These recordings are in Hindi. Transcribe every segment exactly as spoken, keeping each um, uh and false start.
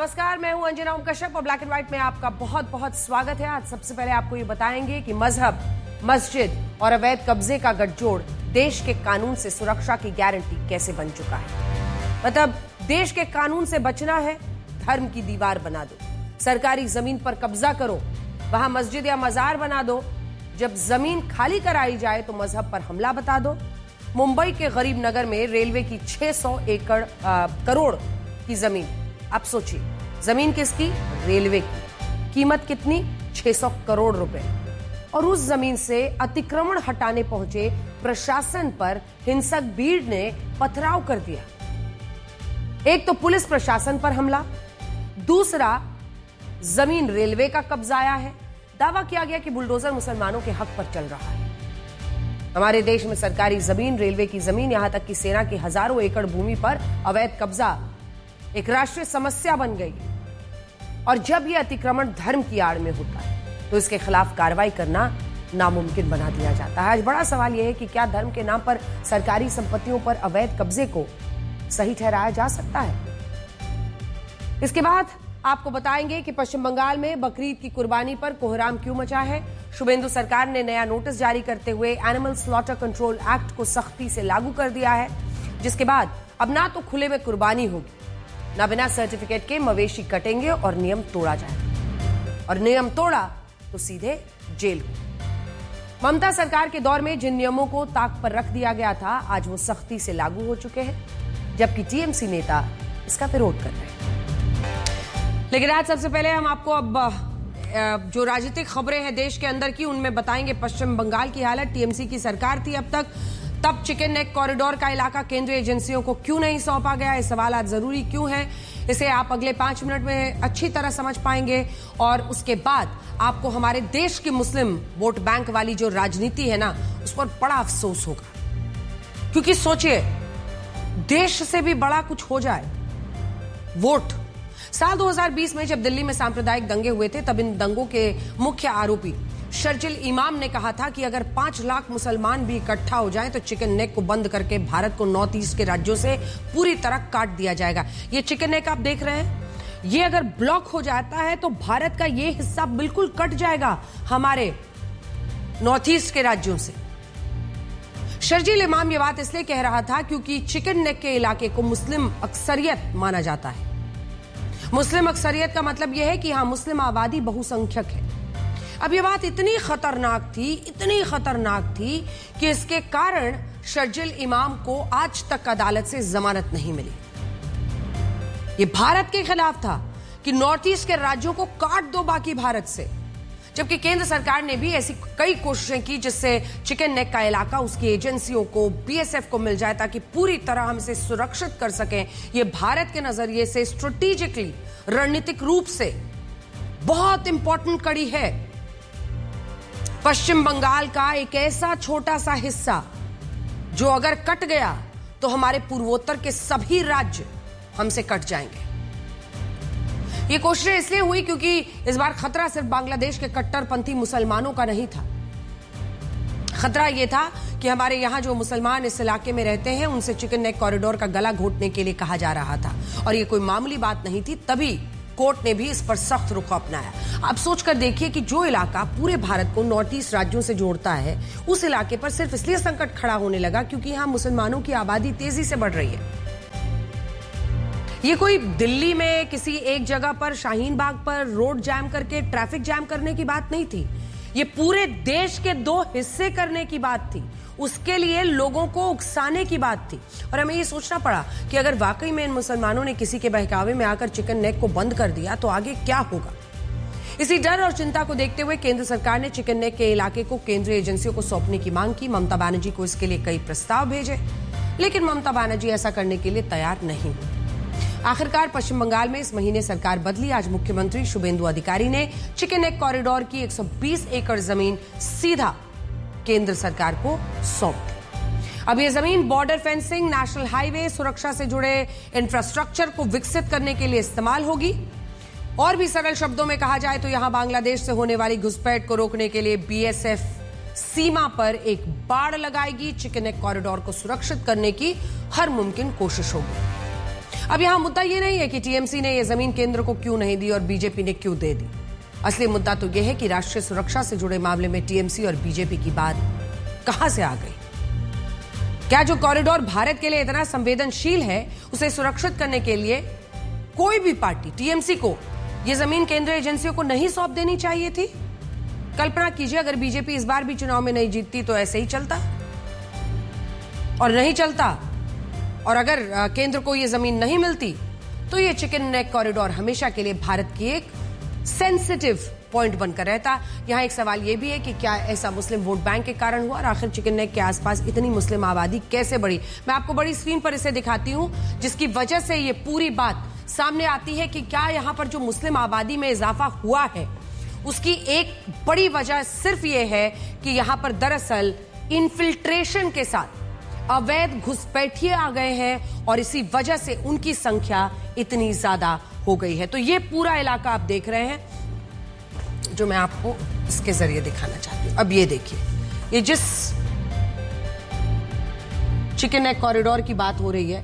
नमस्कार, मैं हूं अंजना ओम कश्यप और ब्लैक एंड व्हाइट में आपका बहुत बहुत स्वागत है। आज सबसे पहले आपको ये बताएंगे कि मजहब, मस्जिद और अवैध कब्जे का गठजोड़ देश के कानून से सुरक्षा की गारंटी कैसे बन चुका है। मतलब देश के कानून से बचना है, धर्म की दीवार बना दो, सरकारी जमीन पर कब्जा करो, वहां मस्जिद या मजार बना दो, जब जमीन खाली कराई जाए तो मजहब पर हमला बता दो। मुंबई के गरीब नगर में रेलवे की छह सौ एकड़ आ, करोड़ की जमीन, अब सोचिए जमीन किसकी? रेलवे की। कीमत कितनी? छह सौ करोड़ रुपए। और उस जमीन से अतिक्रमण हटाने पहुंचे प्रशासन पर हिंसक भीड़ ने पथराव कर दिया। एक तो पुलिस प्रशासन पर हमला, दूसरा जमीन रेलवे का कब्जाया है। दावा किया गया कि बुलडोजर मुसलमानों के हक पर चल रहा है। हमारे देश में सरकारी जमीन, रेलवे की जमीन, यहां तक कि सेना की हजारों एकड़ भूमि पर अवैध कब्जा एक राष्ट्रीय समस्या बन गई। और जब यह अतिक्रमण धर्म की आड़ में होता है तो इसके खिलाफ कार्रवाई करना नामुमकिन बना दिया जाता है। आज बड़ा सवाल यह है कि क्या धर्म के नाम पर सरकारी संपत्तियों पर अवैध कब्जे को सही ठहराया जा सकता है? इसके बाद आपको बताएंगे कि पश्चिम बंगाल में बकरीद की कुर्बानी पर कोहराम क्यों मचा है। शुभेंदु सरकार ने नया नोटिस जारी करते हुए एनिमल स्लॉटर कंट्रोल एक्ट को सख्ती से लागू कर दिया है, जिसके बाद अब ना तो खुले में कुर्बानी होगी, ना बिना सर्टिफिकेट के मवेशी कटेंगे और नियम तोड़ा जाएगा। और नियम तोड़ा तो सीधे जेल। ममता सरकार के दौर में जिन नियमों को ताक पर रख दिया गया था, आज वो सख्ती से लागू हो चुके हैं, जबकि टीएमसी नेता इसका विरोध कर रहे हैं। लेकिन आज सबसे पहले हम आपको अब जो राजनीतिक खबरें हैं देश के अंदर की, उनमें बताएंगे पश्चिम बंगाल की हालत। टीएमसी की सरकार थी अब तक, तब चिकन नेक कॉरिडोर का इलाका केंद्रीय एजेंसियों को क्यों नहीं सौंपा गया? ये सवाल आज जरूरी क्यों है, इसे आप अगले पांच मिनट में अच्छी तरह समझ पाएंगे। और उसके बाद आपको हमारे देश की मुस्लिम वोट बैंक वाली जो राजनीति है ना, उस पर बड़ा अफसोस होगा। क्योंकि सोचिए, देश से भी बड़ा कुछ हो जाए, वोट। साल दो हज़ार बीस में जब दिल्ली में सांप्रदायिक दंगे हुए थे, तब इन दंगों के मुख्य आरोपी शर्जिल इमाम ने कहा था कि अगर पांच लाख मुसलमान भी इकट्ठा हो जाएं तो चिकन नेक को बंद करके भारत को नॉर्थ ईस्ट के राज्यों से पूरी तरह काट दिया जाएगा। ये चिकन नेक आप देख रहे हैं, ये अगर ब्लॉक हो जाता है तो भारत का ये हिस्सा बिल्कुल कट जाएगा हमारे नॉर्थ ईस्ट के राज्यों से। शर्जिल इमाम ये बात इसलिए कह रहा था क्योंकि चिकन नेक के इलाके को मुस्लिम अक्सरियत माना जाता है। मुस्लिम अक्सरियत का मतलब यह है कि यहां मुस्लिम आबादी बहुसंख्यक है। अब ये बात इतनी खतरनाक थी, इतनी खतरनाक थी कि इसके कारण शर्जिल इमाम को आज तक अदालत से जमानत नहीं मिली। ये भारत के खिलाफ था कि नॉर्थ ईस्ट के राज्यों को काट दो बाकी भारत से, जबकि केंद्र सरकार ने भी ऐसी कई कोशिशें की जिससे चिकन नेक का इलाका उसकी एजेंसियों को, बीएसएफ को मिल जाए ताकि पूरी तरह हम इसे सुरक्षित कर सकें। ये भारत के नजरिए से स्ट्रेटेजिकली, रणनीतिक रूप से बहुत इंपॉर्टेंट कड़ी है। पश्चिम बंगाल का एक ऐसा छोटा सा हिस्सा जो अगर कट गया तो हमारे पूर्वोत्तर के सभी राज्य हमसे कट जाएंगे। ये कोशिशें इसलिए हुई क्योंकि इस बार खतरा सिर्फ बांग्लादेश के कट्टरपंथी मुसलमानों का नहीं था। खतरा यह था कि हमारे यहां जो मुसलमान इस इलाके में रहते हैं, उनसे चिकन नेक कॉरिडोर का गला घोटने के लिए कहा जा रहा था। और ये कोई मामूली बात नहीं थी, तभी कोर्ट ने भी इस पर सख्त रुख अपनाया। आप सोचकर देखिए कि जो इलाका पूरे भारत को नॉर्थ ईस्ट राज्यों से जोड़ता है, उस इलाके पर सिर्फ इसलिए संकट खड़ा होने लगा क्योंकि यहां मुसलमानों की आबादी तेजी से बढ़ रही है। ये कोई दिल्ली में किसी एक जगह पर शाहीन बाग पर रोड जाम करके ट्रैफिक जाम करने की बात नहीं थी। ये पूरे देश के दो हिस्से करने की बात थी, उसके लिए लोगों को उकसाने की बात थी। और हमें ये सोचना पड़ा कि अगर वाकई में इन मुसलमानों ने किसी के बहकावे में आकर चिकन नेक को बंद कर दिया तो आगे क्या होगा। इसी डर और चिंता को देखते हुए केंद्र सरकार ने चिकन नेक के इलाके को केंद्रीय एजेंसियों को सौंपने की मांग की। ममता बनर्जी को इसके लिए कई प्रस्ताव भेजे, लेकिन ममता बनर्जी ऐसा करने के लिए तैयार नहीं हुई। आखिरकार पश्चिम बंगाल में इस महीने सरकार बदली। आज मुख्यमंत्री शुभेंदु अधिकारी ने चिकन नेक कॉरिडोर की एक सौ बीस एकड़ जमीन सीधा केंद्र सरकार को सौंप दी। अब यह जमीन बॉर्डर फेंसिंग, नेशनल हाईवे, सुरक्षा से जुड़े इंफ्रास्ट्रक्चर को विकसित करने के लिए इस्तेमाल होगी। और भी सरल शब्दों में कहा जाए तो यहां बांग्लादेश से होने वाली घुसपैठ को रोकने के लिए बीएसएफ सीमा पर एक बाड़ लगाएगी। चिकन नेक कॉरिडोर को सुरक्षित करने की हर मुमकिन कोशिश होगी। अब यहां मुद्दा यह नहीं है कि टीएमसी ने यह जमीन केंद्र को क्यों नहीं दी और बीजेपी ने क्यों दे दी। असली मुद्दा तो यह है कि राष्ट्रीय सुरक्षा से जुड़े मामले में टीएमसी और बीजेपी की बात कहां से आ गई। क्या जो कॉरिडोर भारत के लिए इतना संवेदनशील है उसे सुरक्षित करने के लिए कोई भी पार्टी टीएमसी को यह जमीन केंद्रीय एजेंसियों को नहीं सौंप देनी चाहिए थी? कल्पना कीजिए अगर बीजेपी इस बार भी चुनाव में नहीं जीतती तो ऐसे ही चलता और नहीं चलता, और अगर केंद्र को यह जमीन नहीं मिलती तो यह चिकन नेक कॉरिडोर हमेशा के लिए भारत की एक सेंसिटिव पॉइंट बनकर रहता। यहां एक सवाल यह भी है कि क्या ऐसा मुस्लिम वोट बैंक के कारण हुआ और आखिर चिकन नेक के आसपास इतनी मुस्लिम आबादी कैसे बढ़ी। मैं आपको बड़ी स्क्रीन पर इसे दिखाती हूं जिसकी वजह से यह पूरी बात सामने आती है कि क्या यहां पर जो मुस्लिम आबादी में इजाफा हुआ है उसकी एक बड़ी वजह सिर्फ यह है कि यहां पर दरअसल इन्फिल्ट्रेशन के साथ अवैध घुसपैठिए आ गए हैं और इसी वजह से उनकी संख्या इतनी ज्यादा हो गई है। तो ये पूरा इलाका आप देख रहे हैं जो मैं आपको इसके जरिए दिखाना चाहती हूं। अब ये देखिए, ये जिस चिकन नेक कॉरिडोर की बात हो रही है,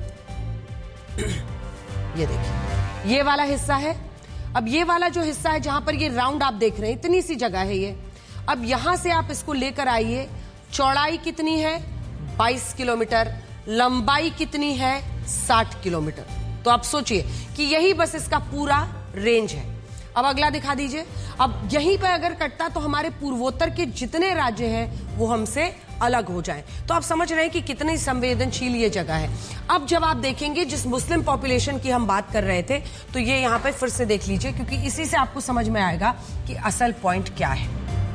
ये देखिए ये वाला हिस्सा है। अब ये वाला जो हिस्सा है जहां पर ये राउंड आप देख रहे हैं, इतनी सी जगह है ये। अब यहां से आप इसको लेकर आइए, चौड़ाई कितनी है? बाईस किलोमीटर, लंबाई कितनी है? साठ किलोमीटर। तो आप सोचिए कि यही बस इसका पूरा रेंज है। अब अगला दिखा दीजिए। अब यहीं पर अगर कटता तो हमारे पूर्वोत्तर के जितने राज्य हैं वो हमसे अलग हो जाएं। तो आप समझ रहे हैं कि कितनी संवेदनशील ये जगह है। अब जब आप देखेंगे जिस मुस्लिम पॉपुलेशन की हम बात कर रहे थे, तो ये यहां पे फिर से देख लीजिए क्योंकि इसी से आपको समझ में आएगा कि असल पॉइंट क्या है।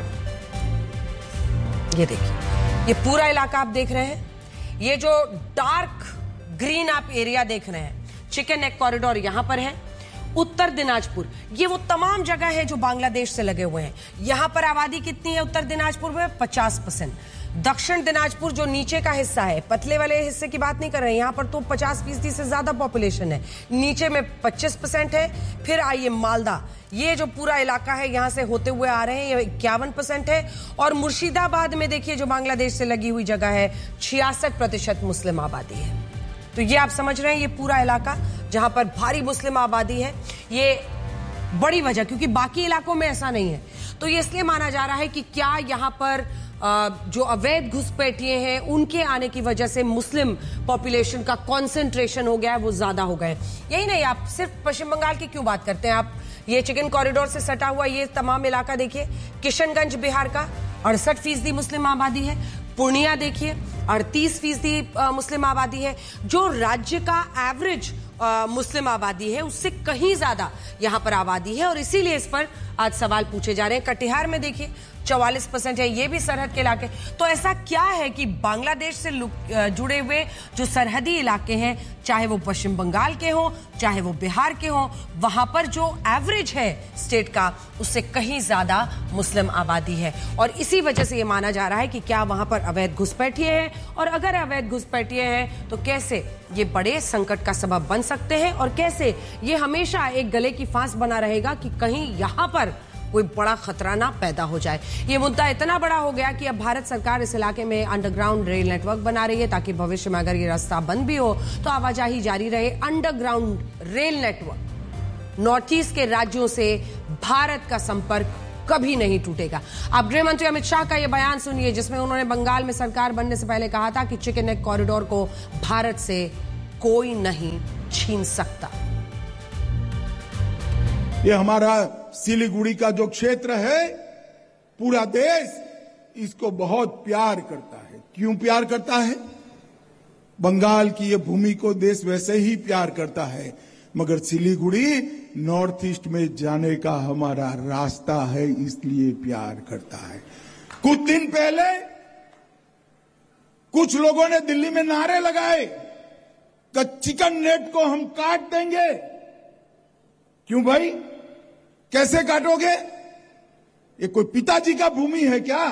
ये देखिए, ये पूरा इलाका आप देख रहे हैं। ये जो डार्क ग्रीन आप एरिया देख रहे हैं, चिकन नेक कॉरिडोर यहां पर है। उत्तर दिनाजपुर, ये वो तमाम जगह है जो बांग्लादेश से लगे हुए हैं। यहां पर आबादी कितनी है उत्तर दिनाजपुर में? पचास परसेंट। दक्षिण दिनाजपुर जो नीचे का हिस्सा है, पतले वाले हिस्से की बात नहीं कर रहे हैं, यहां पर तो पचास फीसदी से ज्यादा पॉपुलेशन है। नीचे में पच्चीस परसेंट है। फिर आइए मालदा, ये जो पूरा इलाका है यहां से होते हुए आ रहे हैं, ये इक्यावन परसेंट है। और मुर्शिदाबाद में देखिए जो बांग्लादेश से लगी हुई जगह है, छियासठ प्रतिशत मुस्लिम आबादी है। तो ये आप समझ रहे हैं ये पूरा इलाका जहां पर भारी मुस्लिम आबादी है, ये बड़ी वजह, क्योंकि बाकी इलाकों में ऐसा नहीं है। तो ये इसलिए माना जा रहा है कि क्या यहां पर जो अवैध घुसपैठिए हैं उनके आने की वजह से मुस्लिम पॉपुलेशन का कंसंट्रेशन हो गया है, वो ज्यादा हो गए। यही नहीं, आप सिर्फ पश्चिम बंगाल की क्यों बात करते हैं, आप ये चिकन कॉरिडोर से सटा हुआ ये तमाम इलाका देखिए। किशनगंज बिहार का अड़सठ फीसदी मुस्लिम आबादी है। पूर्णिया देखिए अड़तीस फीसदी मुस्लिम आबादी है। जो राज्य का एवरेज मुस्लिम आबादी है उससे कहीं ज्यादा यहां पर आबादी है और इसीलिए इस पर आज सवाल पूछे जा रहे हैं। कटिहार में देखिए चौवालीस परसेंट है, ये भी सरहद के इलाके। तो ऐसा क्या है कि बांग्लादेश से जुड़े हुए जो सरहदी इलाके हैं, चाहे वो पश्चिम बंगाल के हों चाहे वो बिहार के हों, वहां पर जो एवरेज है स्टेट का उससे कहीं ज्यादा मुस्लिम आबादी है। और इसी वजह से ये माना जा रहा है कि क्या वहां पर अवैध घुसपैठिए हैं, और अगर अवैध घुसपैठिए हैं तो कैसे ये बड़े संकट का सबब बन सकते हैं और कैसे ये हमेशा एक गले की फांस बना रहेगा कि कहीं यहां पर कोई बड़ा खतरा ना पैदा हो जाए। ये मुद्दा इतना बड़ा हो गया कि अब भारत सरकार इस इलाके में अंडरग्राउंड रेल नेटवर्क बना रही है ताकि भविष्य में अगर ये रास्ता बंद भी हो तो आवाजाही जारी रहे। Underground rail network north east के राज्यों से भारत का संपर्क कभी नहीं टूटेगा। आप गृह मंत्री अमित शाह का यह बयान सुनिए जिसमें उन्होंने बंगाल में सरकार बनने से पहले कहा था कि चिकन नेक कॉरिडोर को भारत से कोई नहीं छीन सकता। ये हमारा सिलीगुड़ी का जो क्षेत्र है, पूरा देश इसको बहुत प्यार करता है। क्यों प्यार करता है? बंगाल की ये भूमि को देश वैसे ही प्यार करता है, मगर सिलीगुड़ी नॉर्थ ईस्ट में जाने का हमारा रास्ता है, इसलिए प्यार करता है। कुछ दिन पहले कुछ लोगों ने दिल्ली में नारे लगाए कि चिकन नेट को हम काट देंगे। क्यों भाई, कैसे काटोगे? ये कोई पिताजी का भूमि है क्या?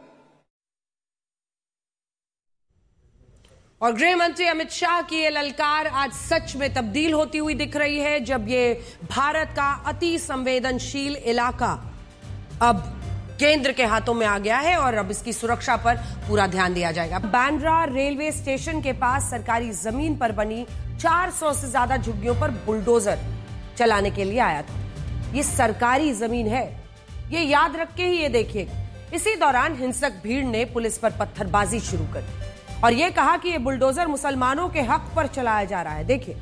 और गृह मंत्री अमित शाह की ये ललकार आज सच में तब्दील होती हुई दिख रही है जब ये भारत का अति संवेदनशील इलाका अब केंद्र के हाथों में आ गया है और अब इसकी सुरक्षा पर पूरा ध्यान दिया जाएगा। बांद्रा रेलवे स्टेशन के पास सरकारी जमीन पर बनी चार सौ से ज्यादा झुग्गियों पर बुलडोजर चलाने के लिए आया था। ये सरकारी जमीन है, ये याद रख के ही ये देखिए। इसी दौरान हिंसक भीड़ ने पुलिस पर पत्थरबाजी शुरू कर दी और ये कहा कि ये बुलडोजर मुसलमानों के हक पर चलाया जा रहा है। देखिए,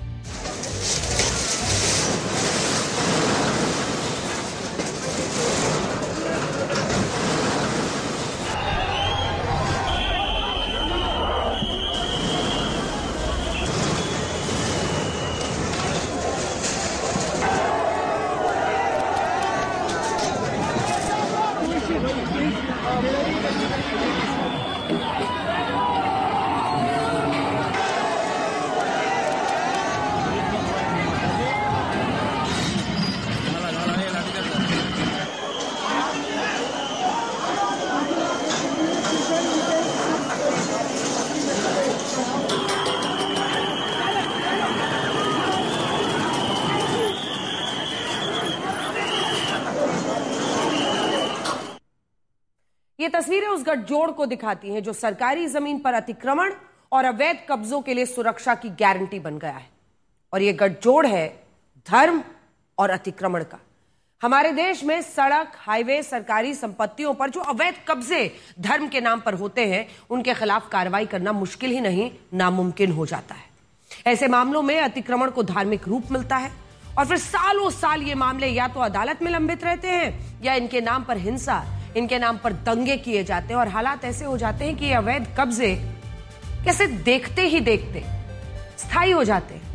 ये तस्वीरें उस गठजोड़ को दिखाती हैं जो सरकारी जमीन पर अतिक्रमण और अवैध कब्जों के लिए सुरक्षा की गारंटी बन गया है। और ये गठजोड़ है धर्म और अतिक्रमण का। हमारे देश में सड़क, हाईवे, सरकारी संपत्तियों पर जो अवैध कब्जे धर्म के नाम पर होते हैं, उनके खिलाफ कार्रवाई करना मुश्किल ही नहीं, नामुमकिन हो जाता है। ऐसे मामलों में अतिक्रमण को धार्मिक रूप मिलता है और फिर सालों साल ये मामले या तो अदालत में लंबित रहते हैं या इनके नाम पर हिंसा, इनके नाम पर दंगे किए जाते हैं और हालात ऐसे हो जाते हैं कि ये अवैध कब्जे कैसे देखते ही देखते स्थायी हो जाते हैं।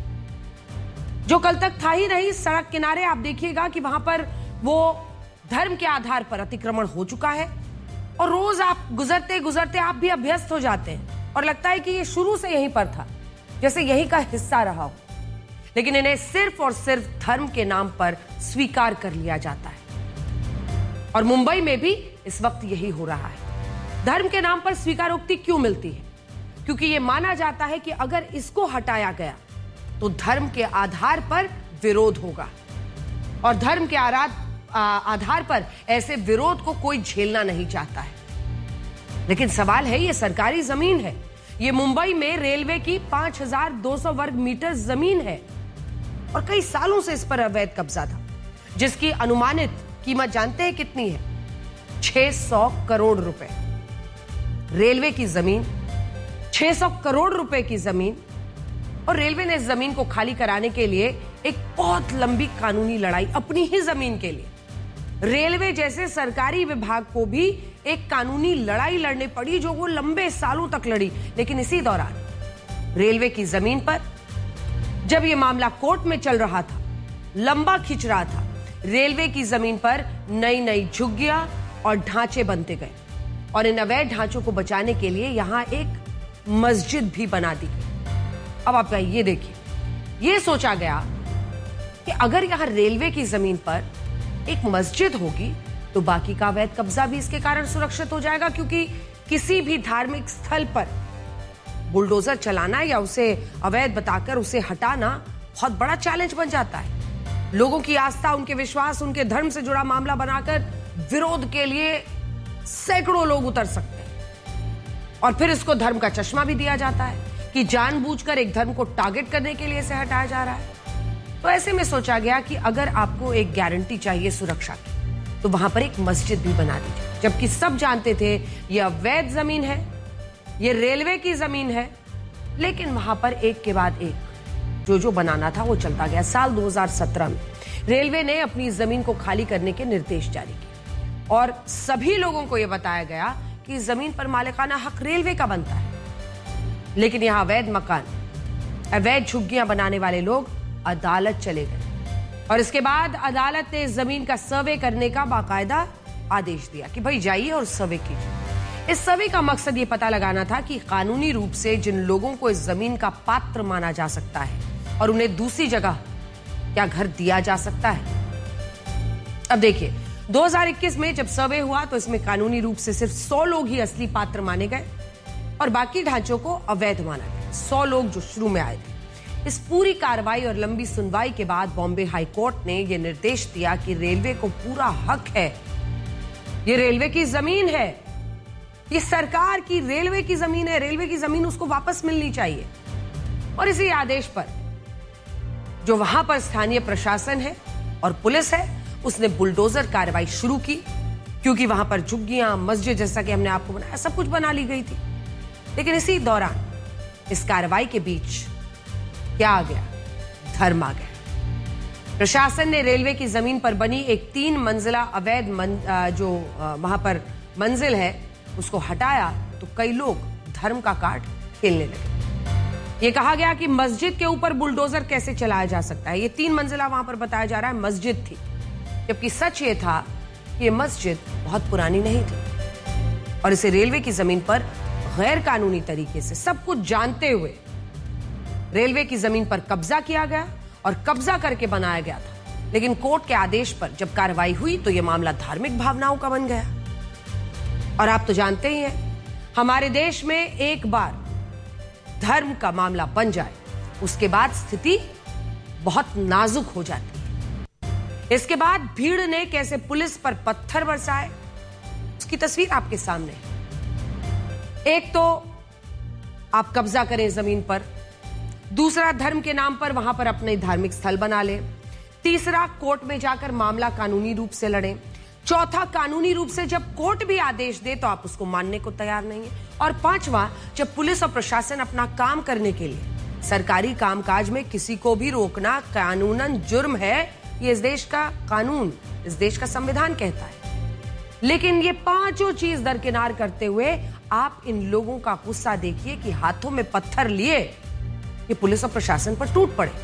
जो कल तक था ही नहीं, सड़क किनारे आप देखिएगा कि वहां पर वो धर्म के आधार पर अतिक्रमण हो चुका है और रोज आप गुजरते गुजरते आप भी अभ्यस्त हो जाते हैं और लगता है कि ये शुरू से यहीं पर था, जैसे यही का हिस्सा रहा हो। लेकिन इन्हें सिर्फ और सिर्फ धर्म के नाम पर स्वीकार कर लिया जाता है और मुंबई में भी इस वक्त यही हो रहा है। धर्म के नाम पर स्वीकारोक्ति क्यों मिलती है? क्योंकि यह माना जाता है कि अगर इसको हटाया गया तो धर्म के आधार पर विरोध होगा और धर्म के आधार पर ऐसे विरोध को कोई झेलना नहीं चाहता है। लेकिन सवाल है, यह सरकारी जमीन है, यह मुंबई में रेलवे की पांच हजार दो सौ वर्ग मीटर जमीन है और कई सालों से इस पर अवैध कब्जा था, जिसकी अनुमानित कीमत जानते हैं कितनी है? छह सौ करोड़ रुपए। रेलवे की जमीन, छह सौ करोड़ रुपए की जमीन, और रेलवे ने इस जमीन को खाली कराने के लिए एक बहुत लंबी कानूनी लड़ाई, अपनी ही जमीन के लिए। रेलवे जैसे सरकारी विभाग को भी एक कानूनी लड़ाई लड़नी पड़ी जो वो लंबे सालों तक लड़ी। लेकिन इसी दौरान रेलवे की जमीन पर जब ये मामला कोर्ट में चल रहा था, लंबा खिंच रहा था, रेलवे की जमीन पर नई नई झुग्गियां और ढांचे बनते गए और इन अवैध ढांचों को बचाने के लिए यहां एक मस्जिद भी बना दी गई। अब आप ये देखिए, यह सोचा गया कि अगर यहां रेलवे की जमीन पर एक मस्जिद होगी तो बाकी का अवैध कब्जा भी इसके कारण सुरक्षित हो जाएगा, क्योंकि किसी भी धार्मिक स्थल पर बुलडोजर चलाना या उसे अवैध बताकर उसे हटाना बहुत बड़ा चैलेंज बन जाता है। लोगों की आस्था, उनके विश्वास, उनके धर्म से जुड़ा मामला बनाकर विरोध के लिए सैकड़ों लोग उतर सकते हैं और फिर इसको धर्म का चश्मा भी दिया जाता है कि जानबूझकर एक धर्म को टारगेट करने के लिए इसे हटाया जा रहा है। तो ऐसे में सोचा गया कि अगर आपको एक गारंटी चाहिए सुरक्षा की तो वहां पर एक मस्जिद भी बना दीजिए, जबकि सब जानते थे यह अवैध जमीन है, यह रेलवे की जमीन है। लेकिन वहां पर एक के बाद एक जो जो बनाना था वो चलता गया। साल दो हज़ार सत्रह में रेलवे ने अपनी जमीन को खाली करने के निर्देश जारी किए और सभी लोगों को यह बताया गया कि जमीन पर मालिकाना हक रेलवे का बनता है। लेकिन यहां अवैध मकान, अवैध झुग्गियां बनाने वाले लोग अदालत चले गए और इसके बाद अदालत ने जमीन का सर्वे करने का बाकायदा आदेश दिया कि भाई जाइए और सर्वे कीजिए। इस सर्वे का मकसद यह पता लगाना था कि कानूनी रूप से जिन लोगों को इस जमीन का पात्र माना जा सकता है और उन्हें दूसरी जगह क्या घर दिया जा सकता है। अब देखिए, दो हज़ार इक्कीस में जब सर्वे हुआ तो इसमें कानूनी रूप से सिर्फ सौ लोग ही असली पात्र माने गए और बाकी ढांचों को अवैध माना गया। सौ लोग जो शुरू में आए थे। इस पूरी कार्रवाई और लंबी सुनवाई के बाद बॉम्बे हाई कोर्ट ने यह निर्देश दिया कि रेलवे को पूरा हक है, ये रेलवे की जमीन है, ये सरकार की रेलवे की जमीन है, रेलवे की जमीन उसको वापस मिलनी चाहिए। और इसी आदेश पर जो वहां पर स्थानीय प्रशासन है और पुलिस है, उसने बुलडोजर कार्रवाई शुरू की, क्योंकि वहां पर झुग्गियां, मस्जिद, जैसा कि हमने आपको बनाया, सब कुछ बना ली गई थी। लेकिन इसी दौरान इस कार्रवाई के बीच क्या आ गया? धर्म आ गया। प्रशासन ने रेलवे की जमीन पर बनी एक तीन मंजिला अवैध मन, जो वहां पर मंजिल है उसको हटाया, तो कई लोग धर्म का कार्ड खेलने लगे। ये कहा गया कि मस्जिद के ऊपर बुलडोजर कैसे चलाया जा सकता है। ये तीन मंजिला वहां पर बताया जा रहा है मस्जिद थी, जबकि सच ये था कि ये मस्जिद बहुत पुरानी नहीं थी और इसे रेलवे की जमीन पर गैर कानूनी तरीके से, सब कुछ जानते हुए रेलवे की जमीन पर कब्जा किया गया और कब्जा करके बनाया गया था। लेकिन कोर्ट के आदेश पर जब कार्रवाई हुई तो यह मामला धार्मिक भावनाओं का बन गया। और आप तो जानते ही हैं, हमारे देश में एक बार धर्म का मामला बन जाए, उसके बाद स्थिति बहुत नाजुक हो जाती है। इसके बाद भीड़ ने कैसे पुलिस पर पत्थर बरसाए, उसकी तस्वीर आपके सामने है। एक तो आप कब्जा करें जमीन पर, दूसरा धर्म के नाम पर वहां पर अपने धार्मिक स्थल बना लें, तीसरा कोर्ट में जाकर मामला कानूनी रूप से लड़ें, चौथा कानूनी रूप से जब कोर्ट भी आदेश दे तो आप उसको मानने को तैयार नहीं है, और पांचवा जब पुलिस और प्रशासन अपना काम करने के लिए सरकारी कामकाज में किसी को भी रोकना कानूनन जुर्म है। ये इस देश का कानून, इस देश का संविधान कहता है। लेकिन ये पांचों चीज दरकिनार करते हुए आप इन लोगों का गुस्सा देखिए कि हाथों में पत्थर लिए ये पुलिस और प्रशासन पर टूट पड़े।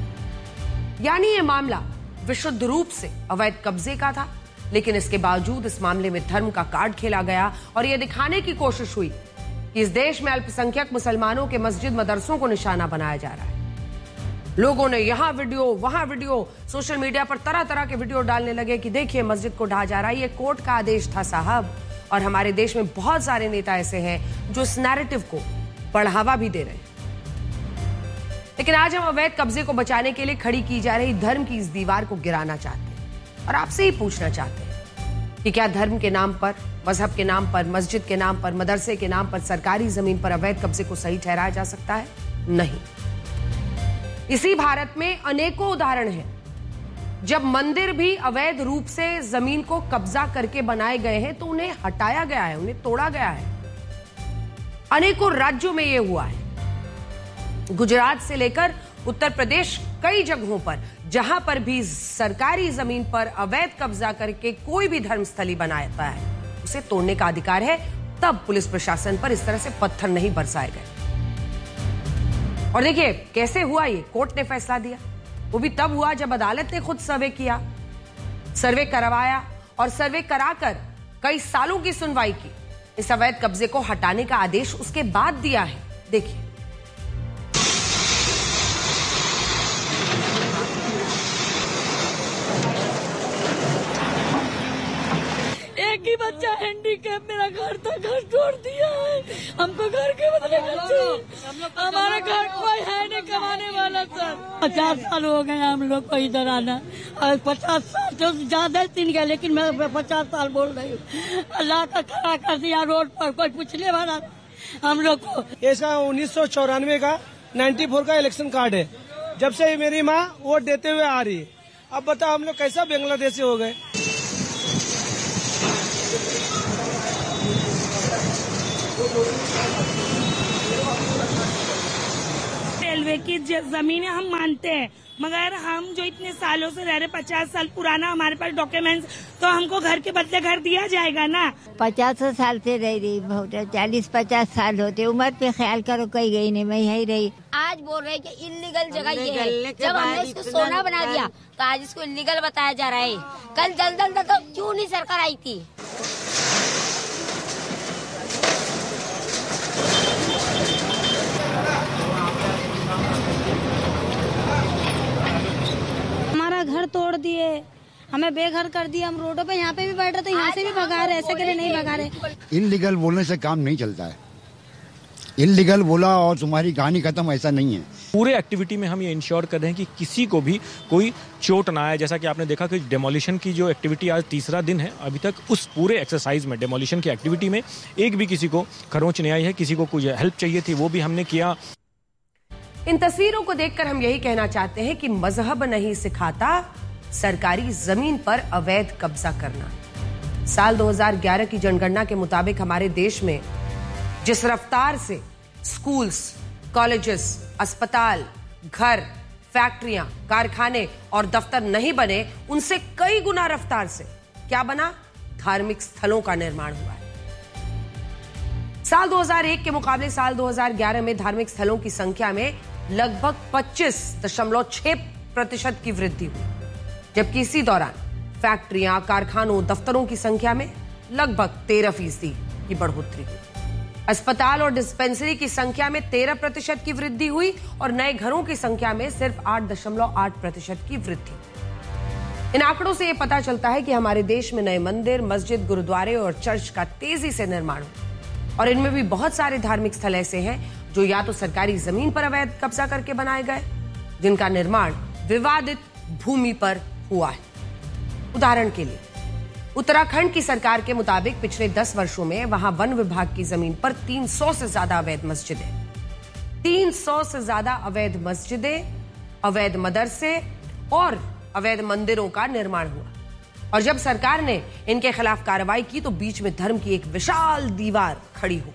यानी ये मामला विशुद्ध रूप से अवैध कब्जे का था, लेकिन इसके बावजूद इस मामले में धर्म का कार्ड खेला गया और यह दिखाने की कोशिश हुई कि इस देश में अल्पसंख्यक मुसलमानों के मस्जिद मदरसों को निशाना बनाया जा रहा है। लोगों ने यहां वीडियो, वहां वीडियो, सोशल मीडिया पर तरह तरह के वीडियो डालने लगे कि देखिए मस्जिद को ढहा जा रहा है। ये कोर्ट का आदेश था साहब, और हमारे देश में बहुत सारे नेता ऐसे हैं जो इस नैरेटिव को बढ़ावा भी दे रहे हैं। लेकिन आज हम अवैध कब्जे को बचाने के लिए खड़ी की जा रही धर्म की इस दीवार को गिराना चाहते हैं और आपसे ही पूछना चाहते हैं कि क्या धर्म के नाम पर, मजहब के नाम पर, मस्जिद के नाम पर, मदरसे के नाम पर सरकारी जमीन पर अवैध कब्जे को सही ठहराया जा सकता है? नहीं। इसी भारत में अनेकों उदाहरण हैं जब मंदिर भी अवैध रूप से जमीन को कब्जा करके बनाए गए हैं तो उन्हें हटाया गया है, उन्हें तोड़ा गया है। अनेकों राज्यों में यह हुआ है, गुजरात से लेकर उत्तर प्रदेश, कई जगहों पर जहां पर भी सरकारी जमीन पर अवैध कब्जा करके कोई भी धर्मस्थली बनाता है उसे तोड़ने का अधिकार है। तब पुलिस प्रशासन पर इस तरह से पत्थर नहीं बरसाए गए। और देखिए कैसे हुआ, ये कोर्ट ने फैसला दिया, वो भी तब हुआ जब अदालत ने खुद सर्वे किया, सर्वे करवाया और सर्वे कराकर कई सालों की सुनवाई की। इस अवैध कब्जे को हटाने का आदेश उसके बाद दिया है। देखिए, एक ही बच्चा हैंडीकैप, मेरा घर था, घर छोड़ दिया है। हमको घर के बदले घर चाहिए। हमारा घर कोई है नहीं कमाने वाला सर। पचास साल हो गए हम लोग को इधर आना, और पचास साल तो ज्यादा दिन गए, लेकिन मैं पचास साल बोल रही हूँ। अल्लाह का खड़ा कर दिया रोड पर, कोई पूछने वाला हम लोग को। इसका उन्नीस सौ चौरानवे का नाइन्टी फोर का इलेक्शन कार्ड है। जब से मेरी माँ वोट देते हुए आ रही है, अब बताओ हम लोग कैसा बांग्लादेशी हो गए। रेलवे की जमीन हम मानते हैं, मगर हम जो इतने सालों से रह रहे, पचास साल पुराना हमारे पास डॉक्यूमेंट्स, तो हमको घर के बदले घर दिया जाएगा ना। पचास साल से रह रही, बहुत चालीस पचास साल होते, उम्र पे ख्याल करो, कहीं गई नहीं, मैं यही रही। आज बोल रहे हैं कि इलीगल जगह ये है, जब हमने इसको सोना बना दिया तो आज इसको इलीगल बताया जा रहा है। कल दलदल तक तो क्यों नहीं सरकार आई थी? घर तोड़ दिए, हमें बेघर कर दिया, हम रोडों पे यहाँ पे भी बैठ रहे थे, यहाँ से भी भगा रहे, ऐसे के लिए नहीं भगा रहे। इनलीगल बोलने से काम नहीं चलता है, इनलीगल बोला और तुम्हारी कहानी खत्म, ऐसा नहीं है। पूरे एक्टिविटी में हम ये इंश्योर कर रहे हैं कि किसी को भी कोई चोट ना आए। जैसा कि आपने देखा कि डेमोलिशन की जो एक्टिविटी आज तीसरा दिन है, अभी तक उस पूरे एक्सरसाइज में, डेमोलिशन की एक्टिविटी में एक भी किसी को खरोंच नहीं आई है, किसी को कोई हेल्प चाहिए थी वो भी हमने किया। इन तस्वीरों को देखकर हम यही कहना चाहते हैं कि मजहब नहीं सिखाता सरकारी जमीन पर अवैध कब्जा करना। साल दो हज़ार ग्यारह की जनगणना के मुताबिक हमारे देश में जिस रफ्तार से स्कूल्स, कॉलेजेस, अस्पताल, घर, फैक्ट्रियां, कारखाने और दफ्तर नहीं बने, उनसे कई गुना रफ्तार से क्या बना? धार्मिक स्थलों का निर्माण हुआ है। साल दो हज़ार एक के मुकाबले साल दो हज़ार ग्यारह में धार्मिक स्थलों की संख्या में लगभग पच्चीस दशमलव छह प्रतिशत की वृद्धि हुई, जबकि इसी दौरान फैक्ट्रियां, कारखानों, दफ्तरों की संख्या में लगभग तेरह फीसदी की बढ़ोतरी हुई। अस्पताल और डिस्पेंसरी की संख्या में तेरह प्रतिशत की वृद्धि हुई और नए घरों की संख्या में सिर्फ आठ दशमलव आठ प्रतिशत की वृद्धि। इन आंकड़ों से यह पता चलता है कि हमारे देश में नए मंदिर, मस्जिद, गुरुद्वारे और चर्च का तेजी से निर्माण हुआ और इनमें भी बहुत सारे धार्मिक स्थल ऐसे हैं जो या तो सरकारी जमीन पर अवैध कब्जा करके बनाए गए, जिनका निर्माण विवादित भूमि पर हुआ है। उदाहरण के लिए उत्तराखंड की सरकार के मुताबिक पिछले दस वर्षों में वहां वन विभाग की जमीन पर तीन सौ से ज्यादा अवैध मस्जिदें तीन सौ से ज्यादा अवैध मस्जिदें, अवैध मदरसे और अवैध मंदिरों का निर्माण हुआ। और जब सरकार ने इनके खिलाफ कार्रवाई की तो बीच में धर्म की एक विशाल दीवार खड़ी हो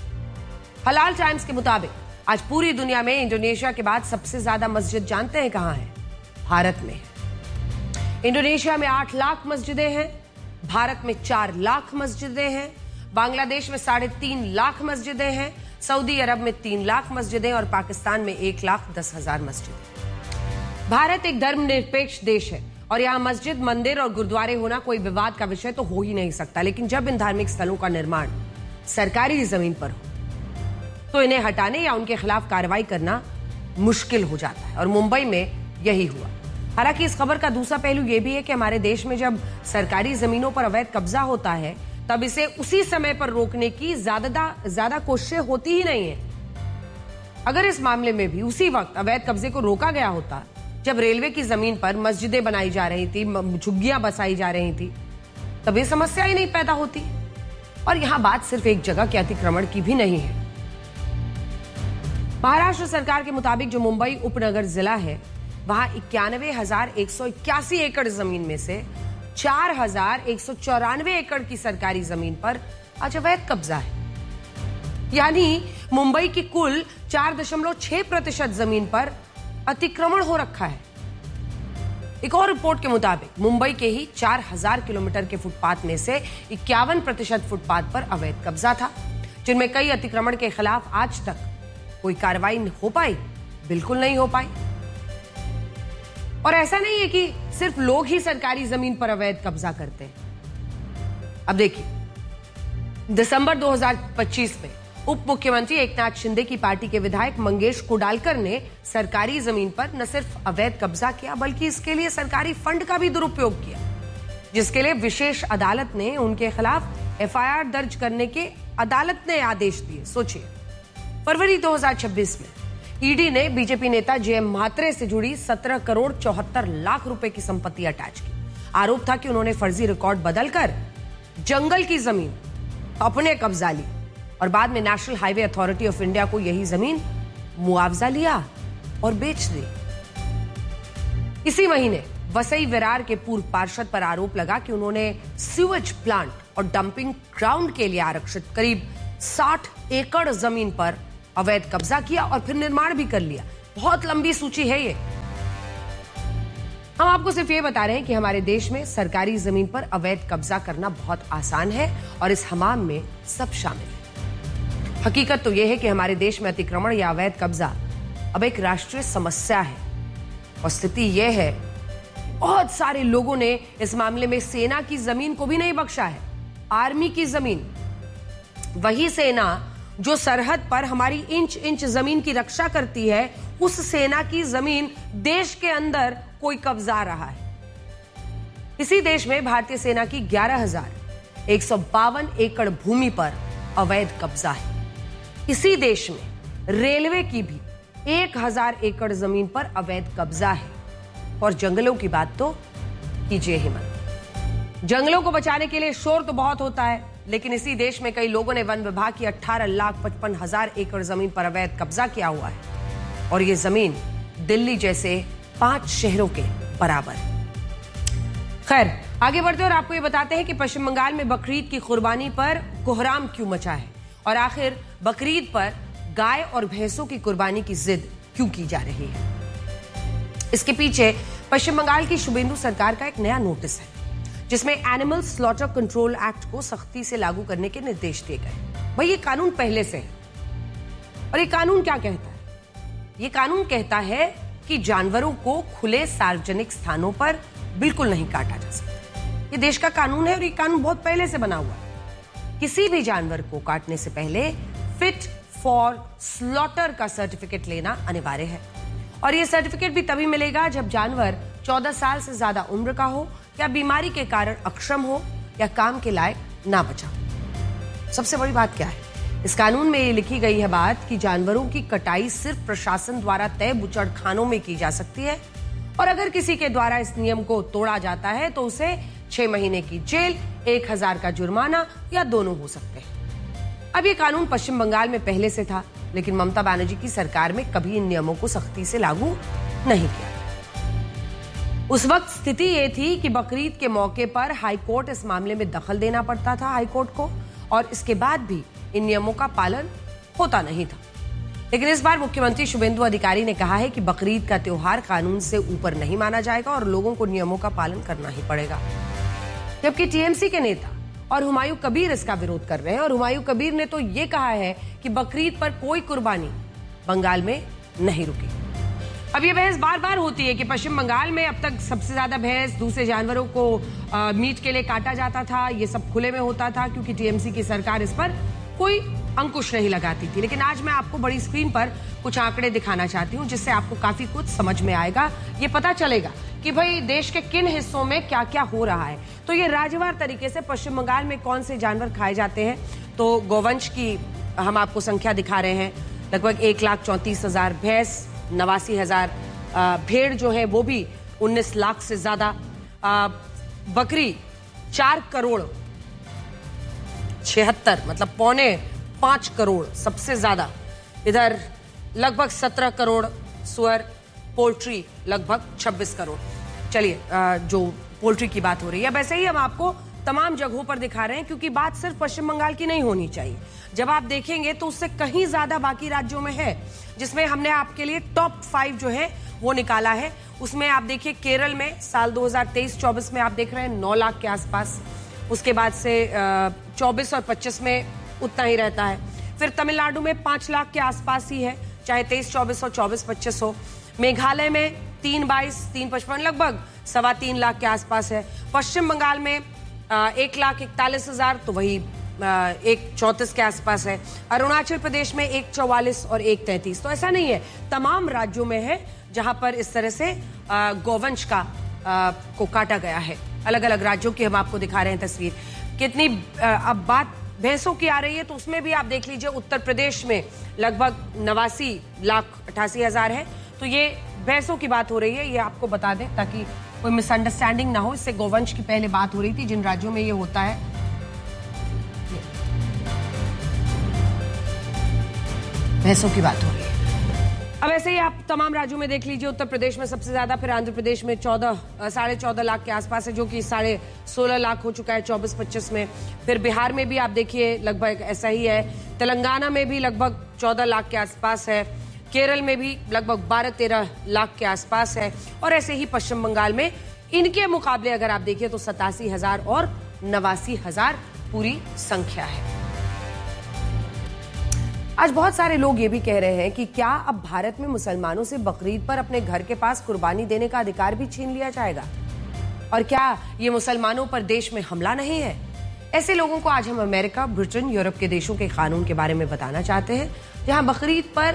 गई। हलाल टाइम्स के मुताबिक आज पूरी दुनिया में इंडोनेशिया के बाद सबसे ज्यादा मस्जिद जानते हैं कहां है? भारत में। इंडोनेशिया में आठ लाख मस्जिदें हैं, भारत में चार लाख मस्जिदें हैं, बांग्लादेश में साढ़े तीन लाख मस्जिदें हैं, सऊदी अरब में तीन लाख मस्जिदें और पाकिस्तान में एक लाख दस हजार मस्जिदें। भारत एक धर्मनिरपेक्ष देश है और यहाँ मस्जिद, मंदिर और गुरुद्वारे होना कोई विवाद का विषय तो हो ही नहीं सकता, लेकिन जब इन धार्मिक स्थलों का निर्माण सरकारी जमीन पर हो तो इन्हें हटाने या उनके खिलाफ कार्रवाई करना मुश्किल हो जाता है और मुंबई में यही हुआ। हालांकि इस खबर का दूसरा पहलू यह भी है कि हमारे देश में जब सरकारी जमीनों पर अवैध कब्जा होता है तब इसे उसी समय पर रोकने की ज्यादा ज्यादा कोशिशें होती ही नहीं है। अगर इस मामले में भी उसी वक्त अवैध कब्जे को रोका गया होता जब रेलवे की जमीन पर मस्जिदें बनाई जा रही थी, झुग्गियां बसाई जा रही थी, तब ये समस्या ही नहीं पैदा होती। और यहां बात सिर्फ एक जगह के अतिक्रमण की भी नहीं है। महाराष्ट्र सरकार के मुताबिक जो मुंबई उपनगर जिला है वहां इक्यानवे हजार एक सौ इक्यासी एकड़ जमीन में से चार हजार एक सौ चौरानवे एकड़ की सरकारी जमीन पर आज अवैध कब्जा है। यानी मुंबई की कुल चार दशमलव छह प्रतिशत जमीन पर अतिक्रमण हो रखा है। एक और रिपोर्ट के मुताबिक मुंबई के ही चार हजार किलोमीटर के फुटपाथ में से इक्यावन प्रतिशत फुटपाथ पर अवैध कब्जा था, जिनमें कई अतिक्रमण के खिलाफ आज तक कोई कार्रवाई हो पाई? बिल्कुल नहीं हो पाई। और ऐसा नहीं है कि सिर्फ लोग ही सरकारी जमीन पर अवैध कब्जा करते हैं। अब देखिए, दिसंबर दो हज़ार पच्चीस में उप मुख्यमंत्री एकनाथ शिंदे की पार्टी के विधायक मंगेश कुडालकर ने सरकारी जमीन पर न सिर्फ अवैध कब्जा किया बल्कि इसके लिए सरकारी फंड का भी दुरुपयोग किया, जिसके लिए विशेष अदालत ने उनके खिलाफ एफ आई आर दर्ज करने के अदालत ने आदेश दिए। सोचिए, फरवरी दो हज़ार छब्बीस में ईडी ने बीजेपी नेता जे एम म्हात्रे से जुड़ी सत्रह करोड़ चौहत्तर लाख रुपए की संपत्ति अटैच की। आरोप था कि उन्होंने फर्जी रिकॉर्ड बदलकर जंगल की जमीन अपने कब्जा ली और बाद में national highway authority of India को यही जमीन मुआवजा लिया और बेच दी। इसी महीने वसई विरार के पूर्व पार्षद पर आरोप लगा कि उन्होंने सीवेज प्लांट और डंपिंग ग्राउंड के लिए आरक्षित करीब साठ एकड़ जमीन पर अवैध कब्जा किया और फिर निर्माण भी कर लिया। बहुत लंबी सूची है ये। हम आपको सिर्फ ये बता रहे हैं कि हमारे देश में सरकारी जमीन पर अवैध कब्जा करना बहुत आसान है और इस हमाम में सब शामिल है। हकीकत तो यह है कि हमारे देश में अतिक्रमण या अवैध कब्जा अब एक राष्ट्रीय समस्या है और स्थिति यह है, बहुत सारे लोगों ने इस मामले में सेना की जमीन को भी नहीं बख्शा है। आर्मी की जमीन, वही सेना जो सरहद पर हमारी इंच इंच जमीन की रक्षा करती है, उस सेना की जमीन देश के अंदर कोई कब्जा रहा है। इसी देश में भारतीय सेना की ग्यारह हजार एक सौ बावन एकड़ भूमि पर अवैध कब्जा है। इसी देश में रेलवे की भी एक हजार एकड़ जमीन पर अवैध कब्जा है। और जंगलों की बात तो कीजिए ही मत। जंगलों को बचाने के लिए शोर तो बहुत होता है, लेकिन इसी देश में कई लोगों ने वन विभाग की अठारह लाख पचपन हजार एकड़ जमीन पर अवैध कब्जा किया हुआ है। और ये जमीन दिल्ली जैसे पांच शहरों के बराबर। खैर, आगे बढ़ते और आपको ये बताते हैं कि पश्चिम बंगाल में बकरीद की कुर्बानी पर कोहराम क्यों मचा है और आखिर बकरीद पर गाय और भैंसों की कुर्बानी की जिद क्यों की जा रही है। इसके पीछे पश्चिम बंगाल की शुभेंदु सरकार का एक नया नोटिस है जिसमें एनिमल स्लॉटर कंट्रोल एक्ट को सख्ती से लागू करने के निर्देश दिए गए। भाई, ये कानून पहले से है और ये कानून क्या कहता है? ये कानून कहता है कि जानवरों को खुले सार्वजनिक स्थानों पर बिल्कुल नहीं काटा जा सकता। ये देश का कानून है और ये कानून बहुत पहले से बना हुआ है। किसी भी जानवर को काटने से पहले फिट फॉर स्लॉटर का सर्टिफिकेट लेना अनिवार्य है और ये सर्टिफिकेट भी तभी मिलेगा जब जानवर चौदह साल से ज्यादा उम्र का हो या बीमारी के कारण अक्षम हो या काम के लायक ना बचा। सबसे बड़ी बात क्या है? इस कानून में ये लिखी गई है बात कि जानवरों की कटाई सिर्फ प्रशासन द्वारा तय बुचड़खानों में की जा सकती है और अगर किसी के द्वारा इस नियम को तोड़ा जाता है तो उसे छह महीने की जेल, एक हजार का जुर्माना या दोनों हो सकते हैं। अब ये कानून पश्चिम बंगाल में पहले से था, लेकिन ममता बनर्जी की सरकार में कभी इन नियमों को सख्ती से लागू नहीं किया। उस वक्त स्थिति ये थी कि बकरीद के मौके पर हाईकोर्ट इस मामले में दखल देना पड़ता था हाईकोर्ट को और इसके बाद भी इन नियमों का पालन होता नहीं था। लेकिन इस बार मुख्यमंत्री शुभेंदु अधिकारी ने कहा है कि बकरीद का त्योहार कानून से ऊपर नहीं माना जाएगा और लोगों को नियमों का पालन करना ही पड़ेगा। जबकि टीएमसी के नेता और हुमायूं कबीर इसका विरोध कर रहे हैं और हुमायूं कबीर ने तो ये कहा है कि बकरीद पर कोई कुर्बानी बंगाल में नहीं रुकी। अब ये बहस बार बार होती है कि पश्चिम बंगाल में अब तक सबसे ज्यादा भैंस दूसरे जानवरों को आ, मीट के लिए काटा जाता था, ये सब खुले में होता था क्योंकि टीएमसी की सरकार इस पर कोई अंकुश नहीं लगाती थी। लेकिन आज मैं आपको बड़ी स्क्रीन पर कुछ आंकड़े दिखाना चाहती हूं जिससे आपको काफी कुछ समझ में आएगा। ये पता चलेगा कि भाई देश के किन हिस्सों में क्या क्या हो रहा है। तो ये राज्यवार तरीके से पश्चिम बंगाल में कौन से जानवर खाए जाते हैं, तो गौवंश की हम आपको संख्या दिखा रहे हैं। लगभग एक लाख चौंतीस हजार भैंस, नवासी हजार भेड़ जो है वो भी उन्नीस लाख से ज्यादा, बकरी चार करोड़ छिहत्तर मतलब पौने पांच करोड़ सबसे ज्यादा, इधर लगभग सत्रह करोड़ सुअर, पोल्ट्री लगभग छब्बीस करोड़। चलिए, जो पोल्ट्री की बात हो रही है वैसे ही हम आपको तमाम जगहों पर दिखा रहे हैं क्योंकि बात सिर्फ पश्चिम बंगाल की नहीं होनी चाहिए। जब आप देखेंगे तो उससे कहीं ज्यादा बाकी राज्यों में है, जिसमें हमने आपके लिए टॉप फाइव जो है वो निकाला है। उसमें आप देखिए केरल में साल दो हज़ार तेईस चौबीस में आप देख रहे हैं नौ लाख के आसपास, उसके बाद से चौबीस और पच्चीस में उतना ही रहता है। फिर तमिलनाडु में पांच लाख के आसपास ही है, चाहे तेईस चौबीस और चौबीस पच्चीस हो। मेघालय में तीन बाईस तीन पचपन लगभग सवा तीन लाख के आसपास है। पश्चिम बंगाल में एक लाख इकतालीस हजार तो वही एक चौंतीस के आसपास है। अरुणाचल प्रदेश में एक चौवालीस और एक तैंतीस। तो ऐसा नहीं है, तमाम राज्यों में है जहां पर इस तरह से गौवंश का आ, को काटा गया है। अलग अलग राज्यों की हम आपको दिखा रहे हैं तस्वीर। कितनी अब बात भैंसों की आ रही है तो उसमें भी आप देख लीजिए, उत्तर प्रदेश में लगभग नवासी लाख अट्ठासी हजार है। तो ये भैंसों की बात हो रही है, ये आपको बता दें ताकि कोई मिसअंडरस्टैंडिंग ना हो। इससे गौवंश की पहले बात हो रही थी जिन राज्यों में ये होता है। भैंसों की बात हो रही है। अब ऐसे ही आप तमाम राज्यों में देख लीजिए, उत्तर प्रदेश में सबसे ज्यादा, फिर आंध्र प्रदेश में चौदह साढ़े चौदह लाख के आसपास है, जो कि साढ़े सोलह लाख हो चुका है चौबीस पच्चीस में। फिर बिहार में भी आप देखिए लगभग ऐसा ही है। तेलंगाना में भी लगभग चौदह लाख के आसपास है। केरल में भी लगभग बारह तेरह लाख के आसपास है। और ऐसे ही पश्चिम बंगाल में इनके मुकाबले अगर आप देखिए तो सतासी हजार और नवासी हजार पूरी संख्या है। आज बहुत सारे लोग ये भी कह रहे हैं कि क्या अब भारत में मुसलमानों से बकरीद पर अपने घर के पास कुर्बानी देने का अधिकार भी छीन लिया जाएगा, और क्या ये मुसलमानों पर देश में हमला नहीं है? ऐसे लोगों को आज हम अमेरिका, ब्रिटेन, यूरोप के देशों के कानून के बारे में बताना चाहते हैं जहां बकरीद पर